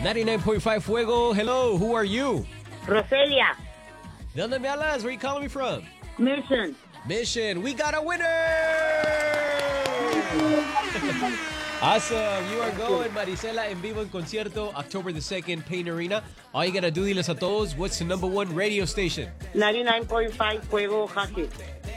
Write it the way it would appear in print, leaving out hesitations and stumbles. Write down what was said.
99.5 Fuego. Hello, who are you? Roselia. ¿De dónde me hablas? Where are you calling me from? Mission. Mission. We got a winner! Awesome. You are going, Marisela, en vivo en concierto, October the 2nd, Pain Arena. All you gotta do, diles a todos, what's the number one radio station? 99.5 Fuego Jaque.